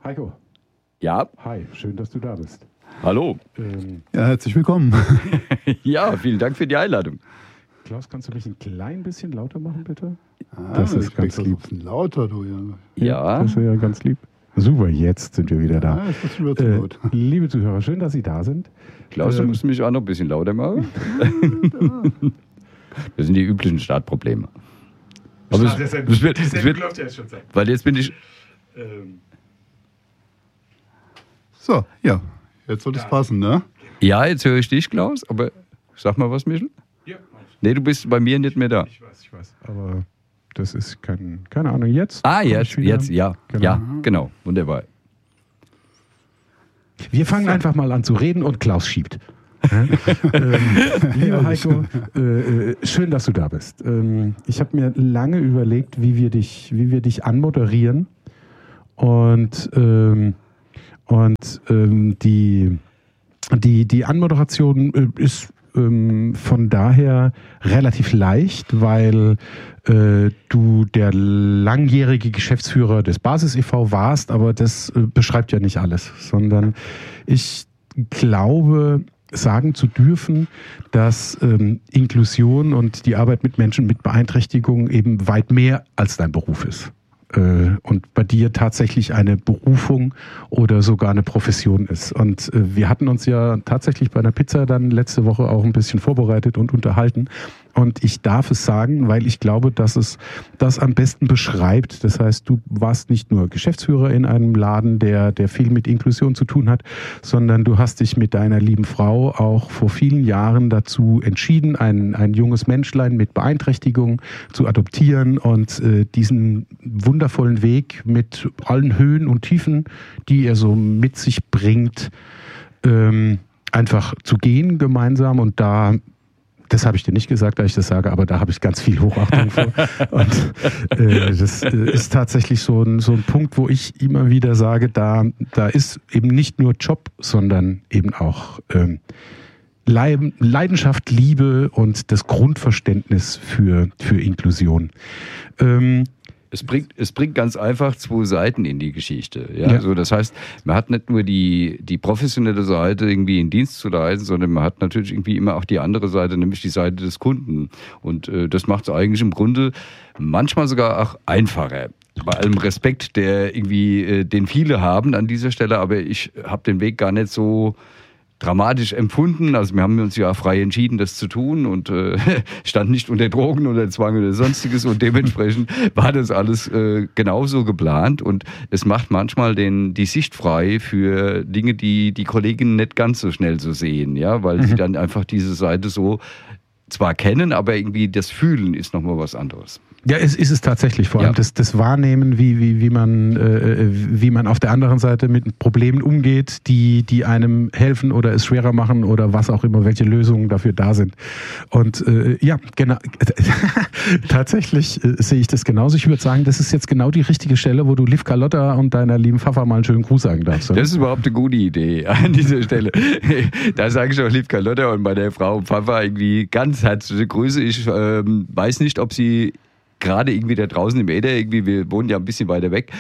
Heiko. Ja. Hi, schön, dass du da bist. Hallo. Ja, herzlich willkommen. Ja, vielen Dank für die Einladung. Klaus, kannst du mich ein klein bisschen lauter machen, bitte? Das ist ganz lieb. Lauter, du, ja. Das ist ja ganz lieb. Super, jetzt sind wir wieder da. Ja, ist das wieder zu laut. Liebe Zuhörer, schön, dass Sie da sind. Klaus, du musst mich auch noch ein bisschen lauter machen. Das sind die üblichen Startprobleme. Aber läuft ja jetzt schon seit. Weil jetzt bin ich... So, ja. Jetzt soll es passen, ne? Ja, jetzt höre ich dich, Klaus, aber sag mal was, Michel. Ja. Nee, du bist bei mir nicht mehr da. Ich weiß. Aber das ist keine Ahnung, jetzt? Ah, jetzt, ja. Genau. Ja, genau. Wunderbar. Wir fangen einfach mal an zu reden und Klaus schiebt. Lieber Heiko, schön, dass du da bist. Ich habe mir lange überlegt, wie wir dich anmoderieren und die Anmoderation ist von daher relativ leicht, weil du der langjährige Geschäftsführer des Basis e.V. warst, aber das beschreibt ja nicht alles, sondern ich glaube, sagen zu dürfen, dass Inklusion und die Arbeit mit Menschen mit Beeinträchtigungen eben weit mehr als dein Beruf ist. Und bei dir tatsächlich eine Berufung oder sogar eine Profession ist. Und wir hatten uns ja tatsächlich bei einer Pizza dann letzte Woche auch ein bisschen vorbereitet und unterhalten. Und ich darf es sagen, weil ich glaube, dass es das am besten beschreibt. Das heißt, du warst nicht nur Geschäftsführer in einem Laden, der viel mit Inklusion zu tun hat, sondern du hast dich mit deiner lieben Frau auch vor vielen Jahren dazu entschieden, ein junges Menschlein mit Beeinträchtigung zu adoptieren und diesen wundervollen Weg mit allen Höhen und Tiefen, die er so mit sich bringt, einfach zu gehen gemeinsam. Und das habe ich dir nicht gesagt, da ich das sage, aber da habe ich ganz viel Hochachtung vor. Und das ist tatsächlich so ein Punkt, wo ich immer wieder sage, da ist eben nicht nur Job, sondern eben auch Leidenschaft, Liebe und das Grundverständnis für Inklusion. Es bringt ganz einfach zwei Seiten in die Geschichte. Ja? Also das heißt, man hat nicht nur die professionelle Seite, irgendwie in Dienst zu leisten, sondern man hat natürlich irgendwie immer auch die andere Seite, nämlich die Seite des Kunden. Und das macht es eigentlich im Grunde manchmal sogar auch einfacher. Bei allem Respekt, der irgendwie den viele haben an dieser Stelle, aber ich habe den Weg gar nicht so dramatisch empfunden. Also wir haben uns ja frei entschieden, das zu tun und stand nicht unter Drogen oder Zwang oder sonstiges und dementsprechend war das alles genauso geplant und es macht manchmal die Sicht frei für Dinge, die Kolleginnen nicht ganz so schnell so sehen, ja, weil sie dann einfach diese Seite so zwar kennen, aber irgendwie das Fühlen ist nochmal was anderes. Ja, es ist es tatsächlich. Vor allem das Wahrnehmen, wie man auf der anderen Seite mit Problemen umgeht, die einem helfen oder es schwerer machen oder was auch immer, welche Lösungen dafür da sind. Und genau. Tatsächlich sehe ich das genauso. Ich würde sagen, das ist jetzt genau die richtige Stelle, wo du Liv Carlotta und deiner lieben Pfaffer mal einen schönen Gruß sagen darfst. Oder? Das ist überhaupt eine gute Idee an dieser Stelle. Da sage ich auch Liv Carlotta und meiner Frau Pfaffer irgendwie ganz herzliche Grüße. Ich weiß nicht, ob sie gerade irgendwie da draußen im Äther, irgendwie, wir wohnen ja ein bisschen weiter weg,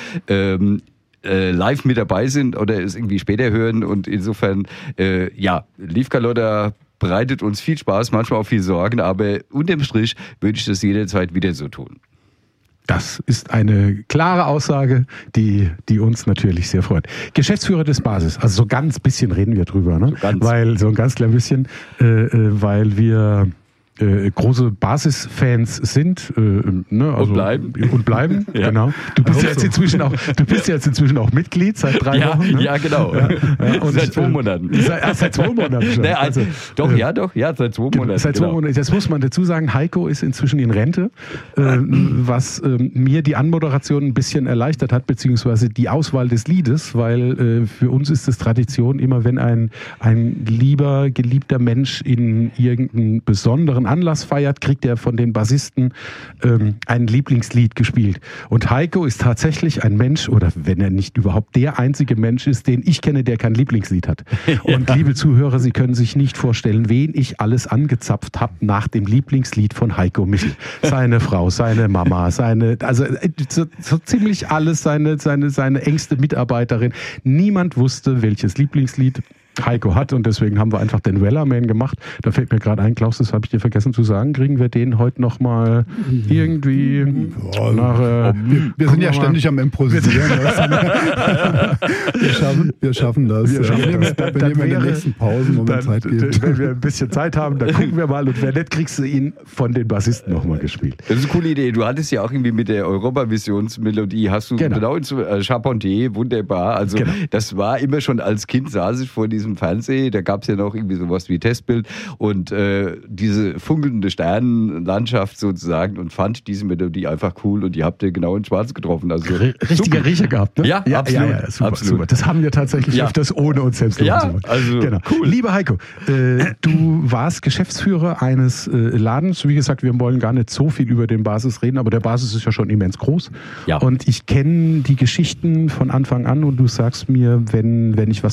live mit dabei sind oder es irgendwie später hören und insofern, Liv Carlotta bereitet uns viel Spaß, manchmal auch viel Sorgen, aber unterm Strich würde ich das jederzeit wieder so tun. Das ist eine klare Aussage, die uns natürlich sehr freut. Geschäftsführer des Basis, also so ganz bisschen reden wir drüber, ne? So ein ganz klein bisschen, weil wir große Basis-Fans sind, ne? Also, und bleiben, ja. Genau. Du bist ja jetzt inzwischen auch Mitglied seit 3 Wochen. Ne? Ja, genau. Ja, und seit 2 Monaten. Seit 2 Monaten schon. Seit 2 Monaten. Seit 2 Monaten. Das muss man dazu sagen. Heiko ist inzwischen in Rente, was mir die Anmoderation ein bisschen erleichtert hat, beziehungsweise die Auswahl des Liedes, weil für uns ist es Tradition, immer wenn ein geliebter Mensch in irgendeinen besonderen Anlass feiert, kriegt er von den Bassisten ein Lieblingslied gespielt. Und Heiko ist tatsächlich ein Mensch, oder wenn er nicht überhaupt der einzige Mensch ist, den ich kenne, der kein Lieblingslied hat. Und liebe Zuhörer, Sie können sich nicht vorstellen, wen ich alles angezapft habe nach dem Lieblingslied von Heiko Michel. Seine Frau, seine Mama, also so ziemlich alles, seine engste Mitarbeiterin. Niemand wusste, welches Lieblingslied Heiko hat, und deswegen haben wir einfach den Wellerman gemacht. Da fällt mir gerade ein, Klaus, das habe ich dir vergessen zu sagen, kriegen wir den heute nochmal irgendwie nach... wir sind ja ständig am Improvisieren. wir schaffen das. Wir nehmen in den nächsten Pausen, wo wir Zeit geben. Wenn wir ein bisschen Zeit haben, dann gucken wir mal, und wer nicht, kriegst du ihn von den Bassisten nochmal gespielt. Das ist eine coole Idee. Du hattest ja auch irgendwie mit der Europavisionsmelodie, hast du genau ins Charpentier, wunderbar. Also das war immer schon, als Kind saß ich vor diesem Fernsehen, da gab es ja noch irgendwie sowas wie Testbild und diese funkelnde Sternenlandschaft sozusagen, und fand diese Melodie einfach cool, und die habt ihr genau ins Schwarze getroffen. Also richtiger Riecher gehabt, ne? Ja, absolut. Ja, super. Das haben wir tatsächlich öfters ohne uns selbst also cool. Lieber Heiko, du warst Geschäftsführer eines Ladens. Wie gesagt, wir wollen gar nicht so viel über den Basis reden, aber der Basis ist ja schon immens groß. Ja. Und ich kenne die Geschichten von Anfang an, und du sagst mir, wenn ich was